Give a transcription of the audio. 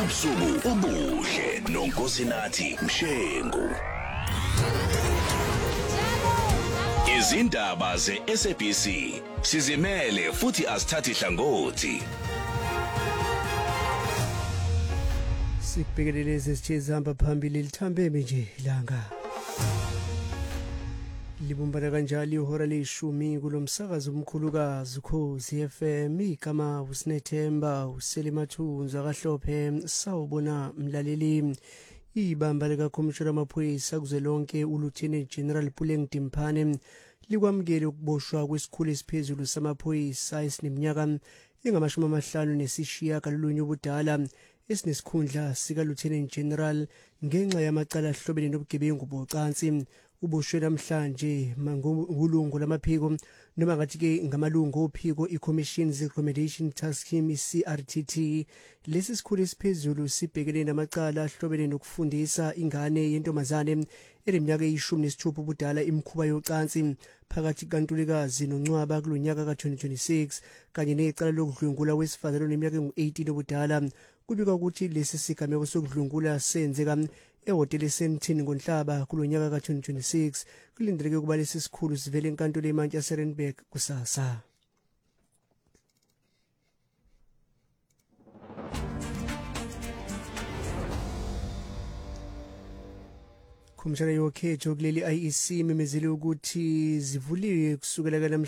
Ubusuku obuhle noNkosinathi Mshengu. Izindaba ze-SABC sizimele futhi asithathi hlangothi. Sibhekeleleze sithezamba phambili lithambeme nje ilanga. Libumbana kanjalo ihora leshumi kulomsakazo omkhulukazi Ukhozi FM igama uSinethemba uSelimathunza kaHlophe sawubona mlaleli. Ibamba lika Commissioner amaphoyisa kuzwelonke uLieutenant General Puleng Dimphane likwamukele ukuboshwa kwesikhulu esiphezulu samaphoyisa esineminyaka engama-59 ubudala esinesikhundla sika Lieutenant General ngenxa yamacala ahlobene nobugebengu bocansi. Uboshwe namhlanje ngulungu lamaphiko noma ngathi ke ngamalungu ophiko iCommission's Recommendation Task Team CRTT. Lesi sikhulu esiphezulu sibhekene namacala ahlobene nokufundisa ingane yentombazane eneminyaka eyi-16 ubudala imikhuba yocansi phakathi kaNtulikazi noNcwaba kulonyaka ka-2026 kanye necala lokudlwengula wesifazane oneminyaka engu-18 ubudala. Kubikwa ukuthi lesi sigameko sokudlwengula senzeka ehoteli Sandton ngoNhlaba kulonyaka ka-2026. Kulindeleke ukuba lesi sikhulu sivele enkantolo eManchester Randburg kusasa. Khomishana yokhetho kuleli IEC memezele ukuthi zivuliwe kusukela